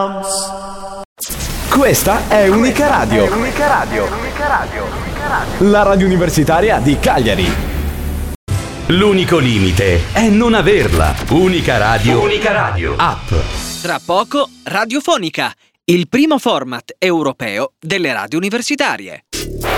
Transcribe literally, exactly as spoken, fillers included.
Questa è Unica Radio. È Unica Radio. Unica Radio. Unica Radio. La radio universitaria di Cagliari. L'unico limite è non averla. Unica Radio. Unica Radio. App. Tra poco Radiofonica, il primo format europeo delle radio universitarie.